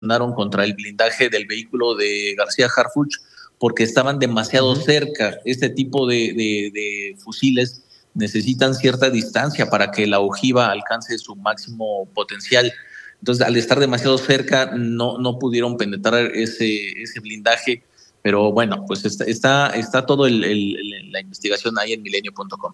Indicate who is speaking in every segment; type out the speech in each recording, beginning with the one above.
Speaker 1: detonaron contra el blindaje del vehículo de García Harfuch porque estaban demasiado cerca. Este tipo de fusiles necesitan cierta distancia para que la ojiva alcance su máximo potencial. Entonces, al estar demasiado cerca, no pudieron penetrar ese blindaje. Pero bueno, pues está todo la investigación ahí en milenio.com.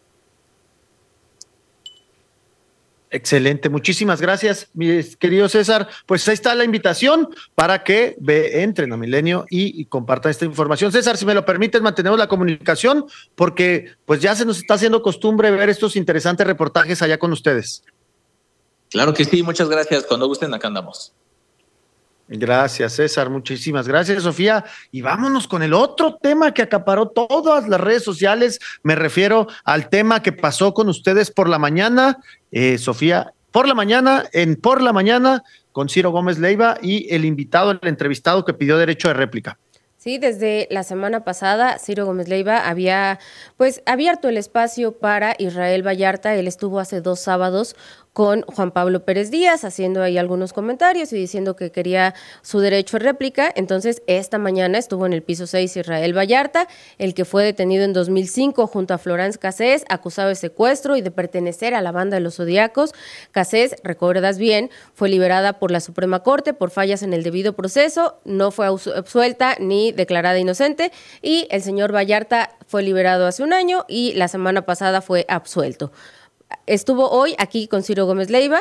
Speaker 2: Excelente, muchísimas gracias, mi querido César. Pues ahí está la invitación para que entren a Milenio y compartan esta información. César, si me lo permites, mantenemos la comunicación porque pues ya se nos está haciendo costumbre ver estos interesantes reportajes allá con ustedes.
Speaker 1: Claro que sí, muchas gracias. Cuando gusten, acá andamos.
Speaker 2: Gracias, César. Muchísimas gracias, Sofía. Y vámonos con el otro tema que acaparó todas las redes sociales. Me refiero al tema que pasó con ustedes por la mañana, Sofía, por la mañana, con Ciro Gómez Leiva y el invitado, el entrevistado que pidió derecho de réplica.
Speaker 3: Sí, desde la semana pasada, Ciro Gómez Leiva había abierto el espacio para Israel Vallarta. Él estuvo hace 2 sábados con Juan Pablo Pérez Díaz, haciendo ahí algunos comentarios y diciendo que quería su derecho a réplica. Entonces, esta mañana estuvo en el piso 6 Israel Vallarta, el que fue detenido en 2005 junto a Florence Cassés, acusado de secuestro y de pertenecer a la banda de los Zodiacos. Cassés, recuerdas bien, fue liberada por la Suprema Corte por fallas en el debido proceso, no fue absuelta ni declarada inocente, y el señor Vallarta fue liberado hace un año y la semana pasada fue absuelto. Estuvo hoy aquí con Ciro Gómez Leiva.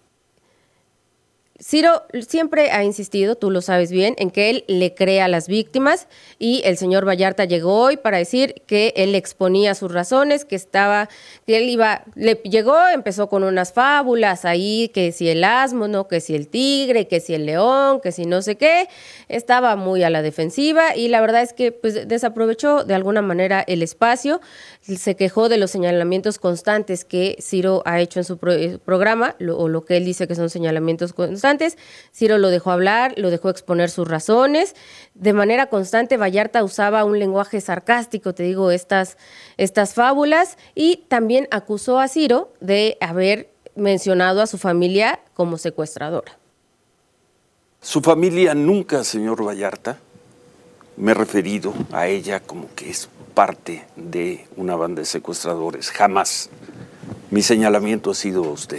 Speaker 3: Ciro siempre ha insistido, tú lo sabes bien, en que él le cree a las víctimas, y el señor Vallarta llegó hoy para decir que él exponía sus razones, empezó con unas fábulas ahí, que si el asno, ¿no? Que si el tigre, que si el león, que si no sé qué, estaba muy a la defensiva y la verdad es que pues desaprovechó de alguna manera el espacio, se quejó de los señalamientos constantes que Ciro ha hecho en su programa, o lo que él dice que son señalamientos constantes. Ciro lo dejó hablar, lo dejó exponer sus razones. De manera constante, Vallarta usaba un lenguaje sarcástico, te digo, estas fábulas, y también acusó a Ciro de haber mencionado a su familia como secuestradora.
Speaker 4: Su familia nunca, señor Vallarta, me he referido a ella como que es parte de una banda de secuestradores. Jamás. Mi señalamiento ha sido a usted.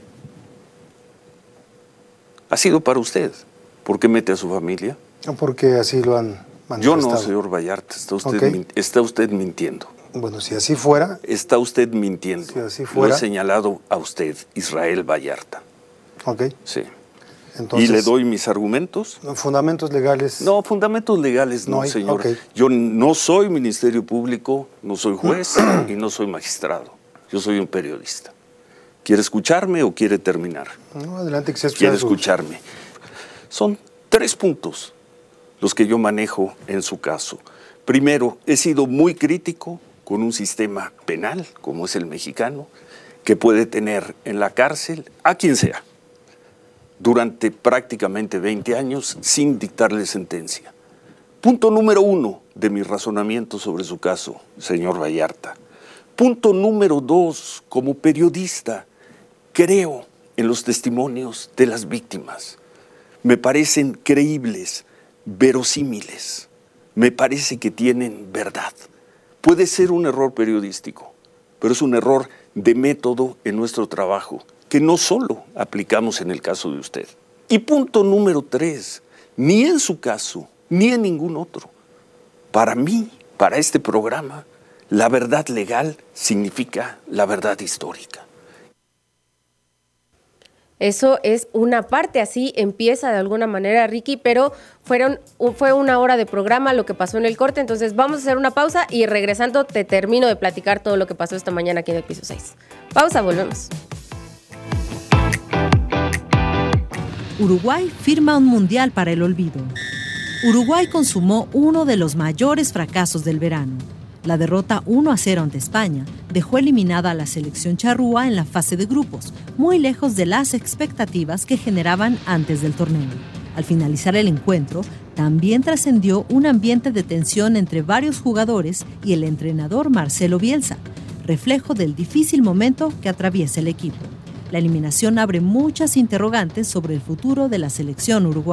Speaker 4: Ha sido para usted. ¿Por qué mete a su familia?
Speaker 5: Porque así lo han manifestado.
Speaker 4: Yo no, señor Vallarta. Está usted mintiendo.
Speaker 5: Bueno, si así fuera...
Speaker 4: Está usted mintiendo.
Speaker 5: Si así fuera...
Speaker 4: Lo he señalado a usted, Israel Vallarta.
Speaker 5: Ok.
Speaker 4: Sí.
Speaker 5: Entonces,
Speaker 4: ¿y le doy mis argumentos?
Speaker 5: ¿Fundamentos legales?
Speaker 4: No, fundamentos legales no, señor.
Speaker 5: Okay.
Speaker 4: Yo no soy Ministerio Público, no soy juez y no soy magistrado. Yo soy un periodista. ¿Quiere escucharme o quiere terminar?
Speaker 5: No, adelante, que se escuche.
Speaker 4: Quiere escucharme. Son 3 puntos los que yo manejo en su caso. Primero, he sido muy crítico con un sistema penal, como es el mexicano, que puede tener en la cárcel a quien sea, durante prácticamente 20 años sin dictarle sentencia. Punto número 1 de mi razonamiento sobre su caso, señor Vallarta. Punto número 2, como periodista, creo en los testimonios de las víctimas. Me parecen creíbles, verosímiles. Me parece que tienen verdad. Puede ser un error periodístico, pero es un error de método en nuestro trabajo, que no solo aplicamos en el caso de usted. Y punto número 3, ni en su caso, ni en ningún otro. Para mí, para este programa, la verdad legal significa la verdad histórica.
Speaker 3: Eso es una parte, así empieza de alguna manera, Ricky, pero fue 1 hora de programa lo que pasó en el corte, entonces vamos a hacer una pausa y regresando te termino de platicar todo lo que pasó esta mañana aquí en el piso 6. Pausa, volvemos.
Speaker 6: Uruguay firma un mundial para el olvido. Uruguay consumó uno de los mayores fracasos del verano. La derrota 1-0 ante España dejó eliminada a la selección charrúa en la fase de grupos, muy lejos de las expectativas que generaban antes del torneo. Al finalizar el encuentro, también trascendió un ambiente de tensión entre varios jugadores y el entrenador Marcelo Bielsa, reflejo del difícil momento que atraviesa el equipo. La eliminación abre muchas interrogantes sobre el futuro de la selección uruguaya.